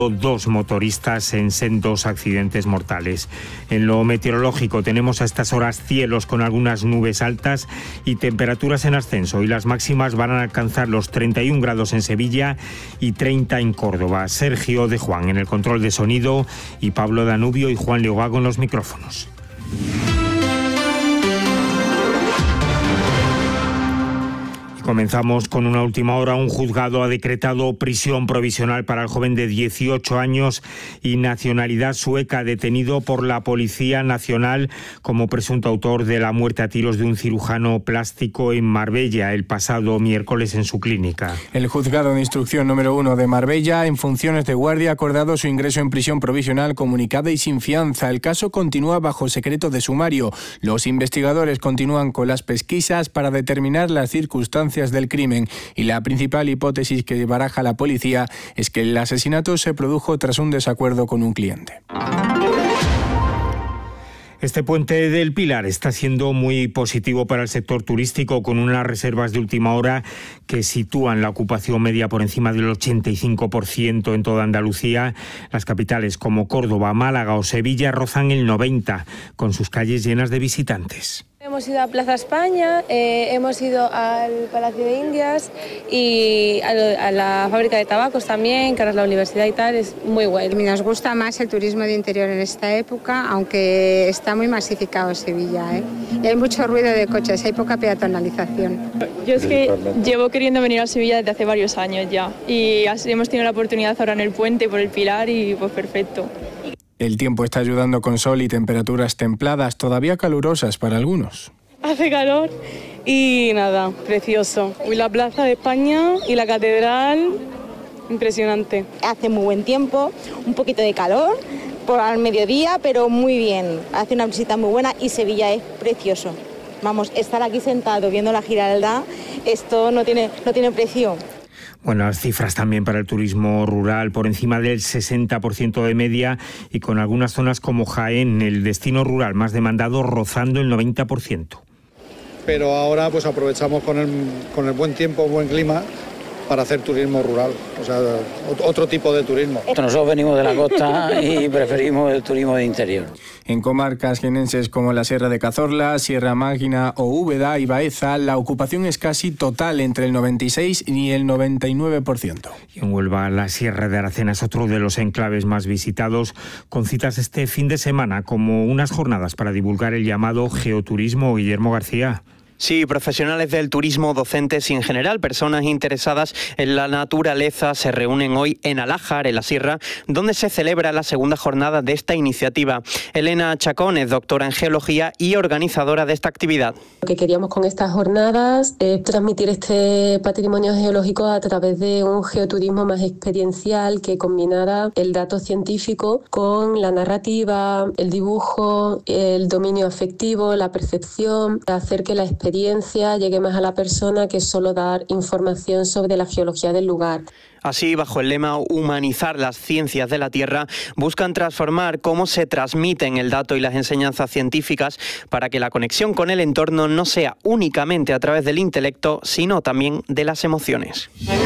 2 motoristas en sendos accidentes mortales. En lo meteorológico tenemos a estas horas cielos con algunas nubes altas y temperaturas en ascenso, y las máximas van a alcanzar los 31 grados en Sevilla y 30 en Córdoba. Sergio de Juan en el control de sonido y Pablo Danubio y Juan Leogago en los micrófonos. Comenzamos con una última hora. Un juzgado ha decretado prisión provisional para el joven de 18 años y nacionalidad sueca, detenido por la Policía Nacional como presunto autor de la muerte a tiros de un cirujano plástico en Marbella el pasado miércoles en su clínica. El juzgado de instrucción número 1 de Marbella, en funciones de guardia, ha acordado su ingreso en prisión provisional comunicada y sin fianza. El caso continúa bajo secreto de sumario. Los investigadores continúan con las pesquisas para determinar las circunstancias del crimen, y la principal hipótesis que baraja la policía es que el asesinato se produjo tras un desacuerdo con un cliente. Este puente del Pilar está siendo muy positivo para el sector turístico, con unas reservas de última hora que sitúan la ocupación media por encima del 85% en toda Andalucía. Las capitales como Córdoba, Málaga o Sevilla rozan el 90%, con sus calles llenas de visitantes. Hemos ido a Plaza España, hemos ido al Palacio de Indias y a la fábrica de tabacos también, que ahora es la universidad y tal, es muy bueno. Nos gusta más el turismo de interior en esta época, aunque está muy masificado Sevilla, y hay mucho ruido de coches, hay poca peatonalización. Yo es que llevo queriendo venir a Sevilla desde hace varios años ya, y así hemos tenido la oportunidad ahora en el puente por el Pilar y pues perfecto. El tiempo está ayudando con sol y temperaturas templadas, todavía calurosas para algunos. Hace calor y nada, precioso. Y la Plaza de España y la Catedral, impresionante. Hace muy buen tiempo, un poquito de calor por al mediodía, pero muy bien. Hace una visita muy buena y Sevilla es precioso. Vamos, estar aquí sentado viendo la Giralda, esto no tiene precio. Buenas cifras también para el turismo rural, por encima del 60% de media, y con algunas zonas como Jaén, el destino rural más demandado, rozando el 90%. Pero ahora pues aprovechamos con el buen tiempo, buen clima, para hacer turismo rural, o sea, otro tipo de turismo. Nosotros venimos de la costa y preferimos el turismo de interior. En comarcas jienenses como la Sierra de Cazorla, Sierra Mágina o Úbeda y Baeza, la ocupación es casi total, entre el 96 y el 99%. Y en Huelva, la Sierra de Aracena es otro de los enclaves más visitados, con citas este fin de semana, como unas jornadas para divulgar el llamado geoturismo. Guillermo García. Sí, profesionales del turismo, docentes y en general personas interesadas en la naturaleza se reúnen hoy en Alájar, en la Sierra, donde se celebra la segunda jornada de esta iniciativa. Elena Chacón es doctora en geología y organizadora de esta actividad. Lo que queríamos con estas jornadas es transmitir este patrimonio geológico a través de un geoturismo más experiencial que combinara el dato científico con la narrativa, el dibujo, el dominio afectivo, la percepción, hacer que la experiencia llegue más a la persona que solo dar información sobre la geología del lugar. Así, bajo el lema Humanizar las ciencias de la Tierra, buscan transformar cómo se transmiten el dato y las enseñanzas científicas para que la conexión con el entorno no sea únicamente a través del intelecto, sino también de las emociones.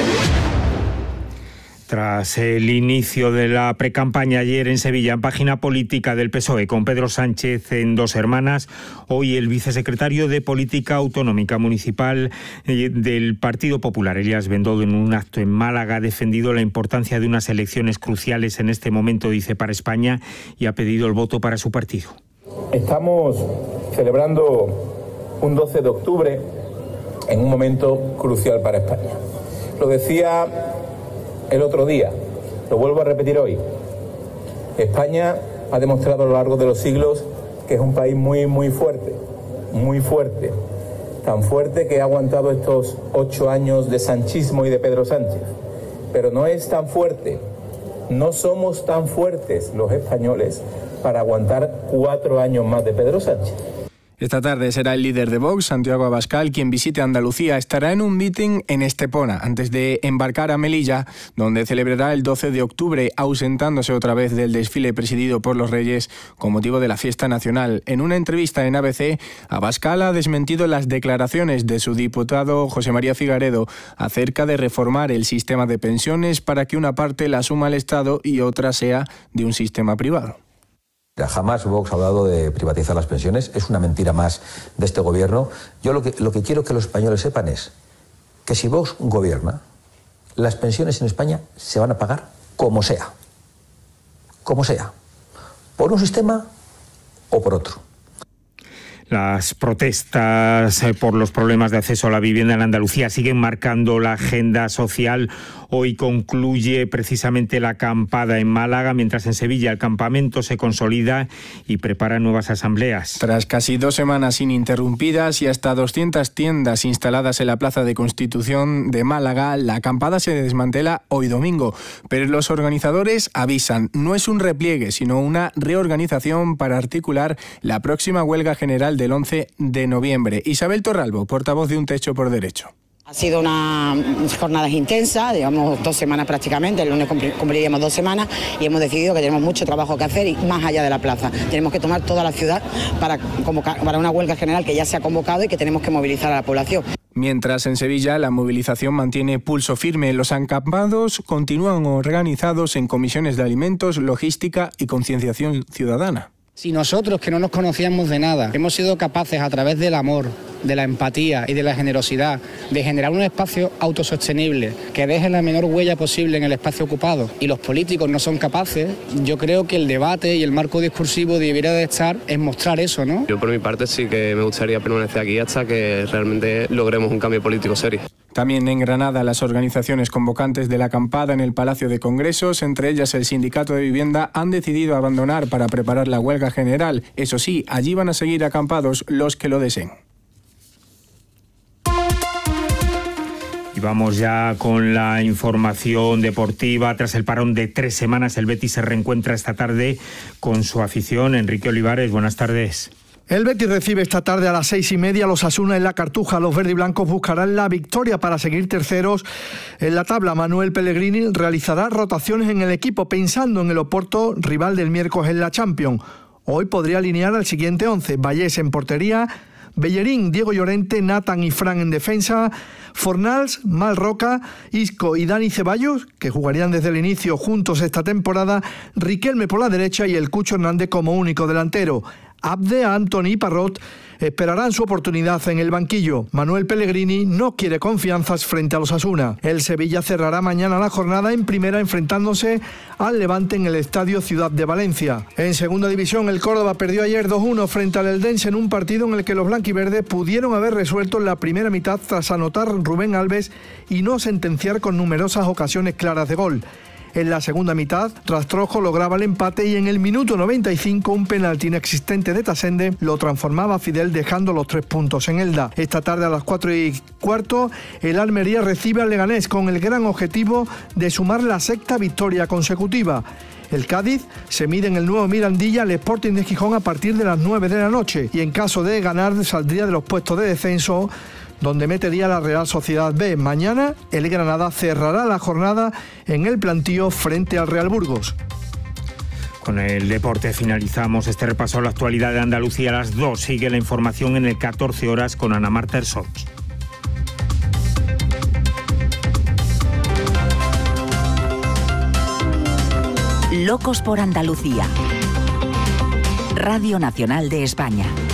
Tras el inicio de la precampaña ayer en Sevilla, en página política del PSOE, con Pedro Sánchez en Dos Hermanas, hoy el vicesecretario de Política Autonómica Municipal del Partido Popular, Elías Bendodo, en un acto en Málaga, ha defendido la importancia de unas elecciones cruciales en este momento, dice, para España, y ha pedido el voto para su partido. Estamos celebrando un 12 de octubre en un momento crucial para España. Lo decía el otro día, lo vuelvo a repetir hoy. España ha demostrado a lo largo de los siglos que es un país muy fuerte, tan fuerte que ha aguantado estos 8 años de sanchismo y de Pedro Sánchez, pero no es tan fuerte, no somos tan fuertes los españoles para aguantar 4 años más de Pedro Sánchez. Esta tarde será el líder de Vox, Santiago Abascal, quien visite Andalucía. Estará en un meeting en Estepona, antes de embarcar a Melilla, donde celebrará el 12 de octubre, ausentándose otra vez del desfile presidido por los Reyes con motivo de la fiesta nacional. En una entrevista en ABC, Abascal ha desmentido las declaraciones de su diputado José María Figaredo acerca de reformar el sistema de pensiones para que una parte la asuma el Estado y otra sea de un sistema privado. Jamás Vox ha hablado de privatizar las pensiones, es una mentira más de este gobierno. Yo lo que quiero que los españoles sepan es que si Vox gobierna, las pensiones en España se van a pagar como sea, por un sistema o por otro. Las protestas por los problemas de acceso a la vivienda en Andalucía siguen marcando la agenda social. Hoy concluye precisamente la acampada en Málaga, mientras en Sevilla el campamento se consolida y prepara nuevas asambleas. Tras casi 2 semanas ininterrumpidas y hasta 200 tiendas instaladas en la Plaza de Constitución de Málaga, la acampada se desmantela hoy domingo. Pero los organizadores avisan, no es un repliegue, sino una reorganización para articular la próxima huelga general del 11 de noviembre. Isabel Torralbo, portavoz de Un Techo por Derecho. Ha sido una jornada intensa, llevamos 2 semanas prácticamente, el lunes cumpliríamos 2 semanas y hemos decidido que tenemos mucho trabajo que hacer y más allá de la plaza. Tenemos que tomar toda la ciudad para una huelga general que ya se ha convocado y que tenemos que movilizar a la población. Mientras en Sevilla la movilización mantiene pulso firme, los acampados continúan organizados en comisiones de alimentos, logística y concienciación ciudadana. Si nosotros, que no nos conocíamos de nada, hemos sido capaces a través del amor, de la empatía y de la generosidad de generar un espacio autosostenible que deje la menor huella posible en el espacio ocupado, y los políticos no son capaces, yo creo que el debate y el marco discursivo debería de estar en mostrar eso, ¿no? Yo por mi parte sí que me gustaría permanecer aquí hasta que realmente logremos un cambio político serio. También en Granada, las organizaciones convocantes de la acampada en el Palacio de Congresos, entre ellas el Sindicato de Vivienda, han decidido abandonar para preparar la huelga general. Eso sí, allí van a seguir acampados los que lo deseen. Y vamos ya con la información deportiva. Tras el parón de 3 semanas, el Betis se reencuentra esta tarde con su afición. Enrique Olivares, buenas tardes. El Betis recibe esta tarde a las 6:30 a los Osasuna en la Cartuja. Los verdiblancos buscarán la victoria para seguir terceros en la tabla. Manuel Pellegrini realizará rotaciones en el equipo pensando en el Oporto, rival del miércoles en la Champions. Hoy podría alinear al siguiente 11. Vallés en portería, Bellerín, Diego Llorente, Nathan y Fran en defensa, Fornals, Malroca, Isco y Dani Ceballos, que jugarían desde el inicio juntos esta temporada, Riquelme por la derecha y el Cucho Hernández como único delantero. Abde, Antony y Parrot esperarán su oportunidad en el banquillo. Manuel Pellegrini no quiere confianzas frente a los Osasuna. El Sevilla cerrará mañana la jornada en primera enfrentándose al Levante en el Estadio Ciudad de Valencia. En segunda división, el Córdoba perdió ayer 2-1 frente al Eldense en un partido en el que los blanquiverdes pudieron haber resuelto en la primera mitad tras anotar Rubén Alves y no sentenciar con numerosas ocasiones claras de gol. En la segunda mitad, Rastrojo lograba el empate y en el minuto 95 un penalti inexistente de Tasende lo transformaba Fidel dejando los 3 puntos en Elda. Esta tarde a las 4:15, el Almería recibe al Leganés con el gran objetivo de sumar la 6ª victoria consecutiva. El Cádiz se mide en el nuevo Mirandilla al Sporting de Gijón a partir de las 9 de la noche y en caso de ganar saldría de los puestos de descenso, donde metería la Real Sociedad B. Mañana el Granada cerrará la jornada en el plantío frente al Real Burgos. Con el deporte finalizamos este repaso a la actualidad de Andalucía. A las 2 sigue la información en el 14 horas con Ana Marta Ersoch. Locos por Andalucía. Radio Nacional de España.